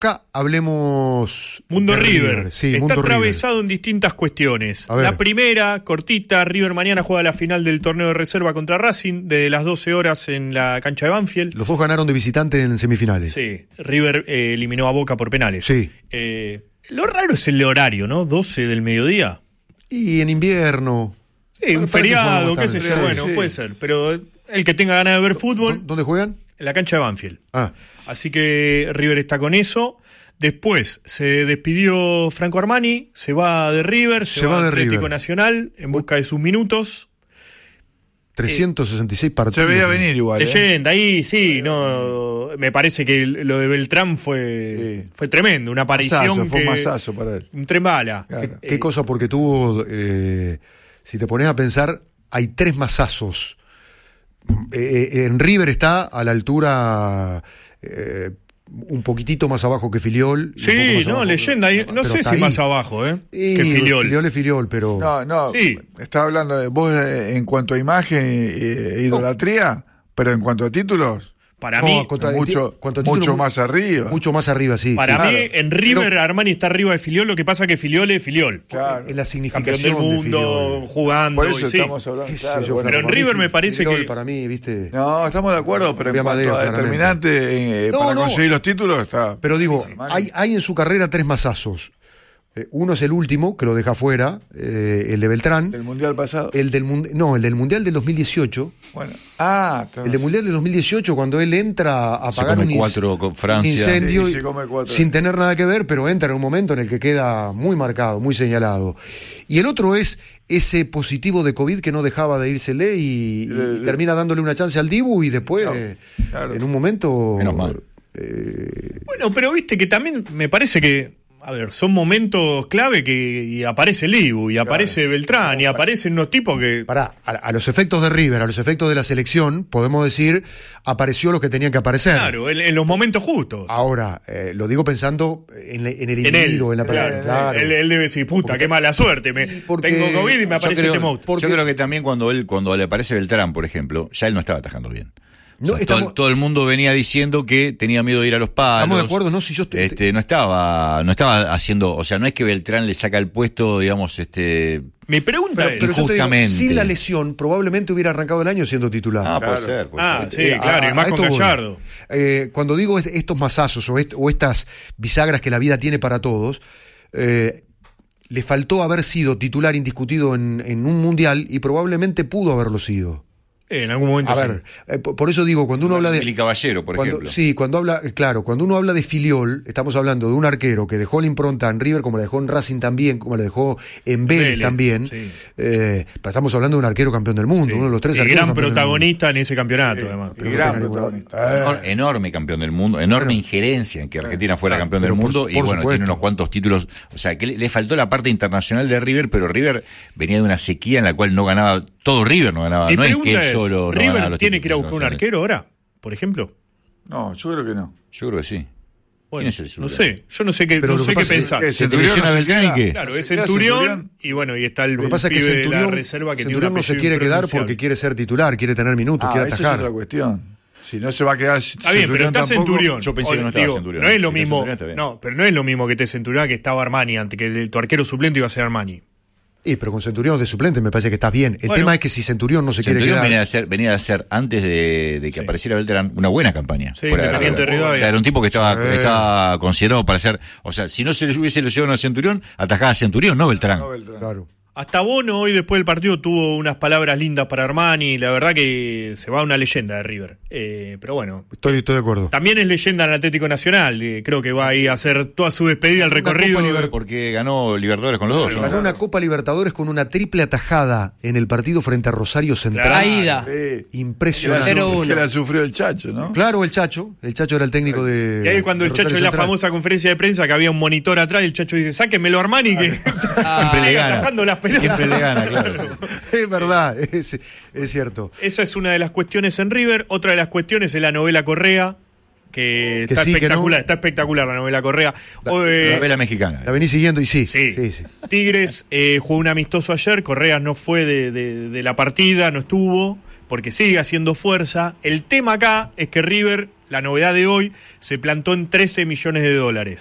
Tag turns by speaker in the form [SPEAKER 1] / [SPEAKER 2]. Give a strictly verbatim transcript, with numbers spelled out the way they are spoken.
[SPEAKER 1] Acá hablemos...
[SPEAKER 2] Mundo River.
[SPEAKER 1] River. Sí,
[SPEAKER 2] Está
[SPEAKER 1] Mundo
[SPEAKER 2] atravesado
[SPEAKER 1] River.
[SPEAKER 2] en distintas cuestiones. La primera, cortita, River mañana juega la final del torneo de reserva contra Racing, de las doce horas en la cancha de Banfield.
[SPEAKER 1] Los dos ganaron de visitante en semifinales.
[SPEAKER 2] Sí, River eh, eliminó a Boca por penales.
[SPEAKER 1] Sí.
[SPEAKER 2] Eh, lo raro es el horario, ¿no? doce del mediodía.
[SPEAKER 1] Y en invierno...
[SPEAKER 2] Sí, un feriado, qué sé yo,
[SPEAKER 1] sí,
[SPEAKER 2] bueno,
[SPEAKER 1] sí.
[SPEAKER 2] puede ser. Pero el que tenga ganas de ver fútbol...
[SPEAKER 1] ¿Dónde juegan?
[SPEAKER 2] En la cancha de Banfield.
[SPEAKER 1] Ah.
[SPEAKER 2] Así que River está con eso. Después se despidió Franco Armani, se va de River, se,
[SPEAKER 1] se
[SPEAKER 2] va
[SPEAKER 1] va
[SPEAKER 2] de
[SPEAKER 1] Atlético
[SPEAKER 2] River. Nacional en busca de sus minutos.
[SPEAKER 1] trescientos sesenta y seis partidos.
[SPEAKER 3] Se veía venir igual.
[SPEAKER 2] Leyenda, ¿eh? ahí sí, no, me parece que lo de Beltrán fue, sí. fue tremendo, una aparición
[SPEAKER 3] masazo,
[SPEAKER 2] que,
[SPEAKER 3] fue un masazo para él.
[SPEAKER 2] Un tren bala.
[SPEAKER 1] Claro. ¿Qué, qué cosa? Porque tuvo, eh, si te pones a pensar, hay tres masazos. Eh, en River está a la altura... Eh, un poquitito más abajo que Filiol.
[SPEAKER 2] Sí, no, abajo, leyenda. Pero, no sé si ahí. Más abajo, ¿eh?
[SPEAKER 1] Y
[SPEAKER 2] que Filiol.
[SPEAKER 1] Filiol es Filiol, pero...
[SPEAKER 3] No, no. Sí. Estaba hablando de vos eh, en cuanto a imagen e idolatría, no. Pero en cuanto a títulos...
[SPEAKER 2] Para
[SPEAKER 3] no,
[SPEAKER 2] mí,
[SPEAKER 3] contra, mucho, contra mucho título, más arriba.
[SPEAKER 1] Mucho más arriba, sí.
[SPEAKER 2] Para
[SPEAKER 1] sí,
[SPEAKER 2] mí,
[SPEAKER 1] claro.
[SPEAKER 2] en River,
[SPEAKER 1] pero,
[SPEAKER 2] Armani está arriba de Filiol. Lo que pasa es que Filiol es Filiol.
[SPEAKER 1] Claro. En la significación
[SPEAKER 2] campeón del mundo,
[SPEAKER 1] de
[SPEAKER 2] jugando.
[SPEAKER 3] Por eso
[SPEAKER 2] y
[SPEAKER 3] estamos
[SPEAKER 2] sí.
[SPEAKER 3] hablando.
[SPEAKER 1] Claro,
[SPEAKER 3] Yo,
[SPEAKER 1] bueno,
[SPEAKER 2] pero en River me parece
[SPEAKER 1] Filiol,
[SPEAKER 2] que.
[SPEAKER 1] Para mí, ¿viste?
[SPEAKER 3] No, estamos de acuerdo, pero en cuanto Madeo, a determinante eh, no, para no. conseguir los títulos está.
[SPEAKER 1] Pero digo, hay, hay en su carrera tres masazos. Eh, uno es el último, que lo deja fuera, eh, el de Beltrán.
[SPEAKER 3] ¿El Mundial pasado?
[SPEAKER 1] El del No, el del Mundial del dos mil dieciocho.
[SPEAKER 3] Bueno, ah,
[SPEAKER 1] el del Mundial del dos mil dieciocho, cuando él entra a apagar un,
[SPEAKER 4] cuatro con Francia.
[SPEAKER 1] incendio,
[SPEAKER 3] sí, cuatro.
[SPEAKER 1] sin tener nada que ver, pero entra en un momento en el que queda muy marcado, muy señalado. Y el otro es ese positivo de COVID que no dejaba de írsele y,
[SPEAKER 3] le,
[SPEAKER 1] y le, termina dándole una chance al Dibu y después,
[SPEAKER 3] claro, claro.
[SPEAKER 1] en un momento...
[SPEAKER 4] Menos mal.
[SPEAKER 1] Eh,
[SPEAKER 2] bueno, pero viste que también me parece que... A ver, son momentos clave que y aparece el Dibu, y aparece claro. Beltrán, y aparecen unos tipos que...
[SPEAKER 1] Pará, a, a los efectos de River, a los efectos de la selección, podemos decir, apareció lo que tenían que aparecer.
[SPEAKER 2] Claro, en, en los momentos justos.
[SPEAKER 1] Ahora, eh, lo digo pensando en, en el individuo, en, en la
[SPEAKER 2] claro, claro. Él, él debe decir, puta, porque, qué mala suerte, me, porque, tengo COVID y me aparece
[SPEAKER 4] creo,
[SPEAKER 2] este monstruo.
[SPEAKER 4] Yo creo que también cuando él cuando le aparece Beltrán, por ejemplo, ya él no estaba atajando bien.
[SPEAKER 1] No,
[SPEAKER 4] o sea,
[SPEAKER 1] estamos,
[SPEAKER 4] todo, todo el mundo venía diciendo que tenía miedo de ir a los palos.
[SPEAKER 1] Estamos de acuerdo, no si yo estoy,
[SPEAKER 4] este, no estaba, no estaba haciendo, o sea, no es que Beltrán le saca el puesto, digamos, este.
[SPEAKER 2] Mi pregunta
[SPEAKER 1] pero,
[SPEAKER 2] es,
[SPEAKER 1] pero
[SPEAKER 4] justamente.
[SPEAKER 1] Digo, sin la lesión, probablemente hubiera arrancado el año siendo titular.
[SPEAKER 4] Ah,
[SPEAKER 1] claro.
[SPEAKER 4] puede ser. Puede
[SPEAKER 2] ah,
[SPEAKER 4] ser.
[SPEAKER 2] sí, claro, y más con Gallardo.
[SPEAKER 1] Eh, cuando digo estos masazos o, est o estas bisagras que la vida tiene para todos, eh, le faltó haber sido titular indiscutido en, en un mundial y probablemente pudo haberlo sido.
[SPEAKER 2] En algún momento.
[SPEAKER 1] A ver, eh, por eso digo, cuando uno habla de.
[SPEAKER 4] Fili Caballero, por
[SPEAKER 1] cuando,
[SPEAKER 4] ejemplo.
[SPEAKER 1] Sí, cuando habla, claro, cuando uno habla de Filiol, estamos hablando de un arquero que dejó la impronta en River, como la dejó en Racing también, como la dejó en Vélez, Vélez también. Sí. Eh, pero estamos hablando de un arquero campeón del mundo, sí. uno de los tres
[SPEAKER 2] y
[SPEAKER 1] arqueros.
[SPEAKER 2] gran protagonista en ese campeonato, sí. además.
[SPEAKER 3] Y gran protagonista.
[SPEAKER 4] Eh. Enorme campeón del mundo, enorme bueno, injerencia en que Argentina fuera claro, campeón del mundo. Por, por y bueno, supuesto. Tiene unos cuantos títulos. O sea, que le, le faltó la parte internacional de River, pero River venía de una sequía en la cual no ganaba. Todo River no ganaba.
[SPEAKER 2] Mi
[SPEAKER 4] no es que él
[SPEAKER 2] es,
[SPEAKER 4] solo.
[SPEAKER 2] River
[SPEAKER 4] no ganaba los
[SPEAKER 2] tiene que ir a buscar un arquero ahora, por ejemplo.
[SPEAKER 3] No, yo creo que no.
[SPEAKER 4] Yo creo que sí.
[SPEAKER 2] Bueno, es el no sé, yo no sé qué, no sé qué pensar.
[SPEAKER 4] Se te lesiona Beltrán y qué.
[SPEAKER 2] Claro, es Centurión y bueno, y está el,
[SPEAKER 1] lo que pasa
[SPEAKER 2] el
[SPEAKER 1] es que
[SPEAKER 2] pibe
[SPEAKER 1] Centurión,
[SPEAKER 2] de la reserva que
[SPEAKER 1] Centurión
[SPEAKER 2] tiene
[SPEAKER 1] no se quiere quedar porque quiere ser titular, quiere tener minutos,
[SPEAKER 3] ah,
[SPEAKER 1] quiere
[SPEAKER 3] esa
[SPEAKER 1] atajar.
[SPEAKER 3] Es otra cuestión. Si no se va a quedar
[SPEAKER 2] está bien, pero está Centurión.
[SPEAKER 4] Yo pensé que no estaba
[SPEAKER 2] digo,
[SPEAKER 4] Centurión.
[SPEAKER 2] No es lo mismo. No, pero no es lo mismo que te Centurión que estaba Armani antes, que tu arquero suplente iba a ser Armani.
[SPEAKER 1] Sí, pero con Centurión de suplente me parece que estás bien. El bueno, tema es que si Centurión no se
[SPEAKER 4] Centurión
[SPEAKER 1] quiere quedar...
[SPEAKER 4] venía a hacer, venía a hacer antes de, de que sí. apareciera Beltrán, una buena campaña.
[SPEAKER 2] Sí, fuera de
[SPEAKER 4] de
[SPEAKER 2] Rivadavia.
[SPEAKER 4] O sea, era un tipo que estaba,
[SPEAKER 1] sí.
[SPEAKER 4] estaba considerado para ser... O sea, si no se le hubiese lesionado a Centurión, atajaba a Centurión, no Beltrán.
[SPEAKER 3] No Beltrán.
[SPEAKER 1] Claro.
[SPEAKER 2] Hasta Bono hoy después del partido tuvo unas palabras lindas para Armani, la verdad que se va una leyenda de River, eh, pero bueno.
[SPEAKER 1] Estoy, estoy de acuerdo.
[SPEAKER 2] También es leyenda en el Atlético Nacional, eh, creo que va a ir a hacer toda su despedida, el recorrido.
[SPEAKER 4] Porque ganó Libertadores con los dos.
[SPEAKER 1] Ganó ¿no? una Copa Libertadores con una triple atajada en el partido frente a Rosario Central.
[SPEAKER 5] La ida.
[SPEAKER 3] Sí.
[SPEAKER 1] Impresionante.
[SPEAKER 3] Que la sufrió el Chacho, ¿no?
[SPEAKER 1] Claro, el Chacho. El Chacho era el técnico de.
[SPEAKER 2] Y ahí cuando
[SPEAKER 1] de
[SPEAKER 2] el Chacho en la famosa conferencia de prensa que había un monitor atrás y el Chacho dice, sáquenmelo Armani que
[SPEAKER 4] ah, siempre le gana.
[SPEAKER 2] Atajando las pelotas.
[SPEAKER 4] Siempre le gana. Claro.
[SPEAKER 1] Es verdad, es, es cierto.
[SPEAKER 2] Esa es una de las cuestiones en River. Otra de las cuestiones es la novela Correa, que, que está sí, espectacular, que no. está espectacular la novela Correa.
[SPEAKER 4] La, eh, la novela mexicana.
[SPEAKER 1] La venís siguiendo y sí.
[SPEAKER 2] Sí.
[SPEAKER 1] sí, sí.
[SPEAKER 2] Tigres eh, jugó un amistoso ayer, Correa no fue de, de, de la partida, no estuvo, porque sigue haciendo fuerza. El tema acá es que River la novedad de hoy se plantó en trece millones de dólares.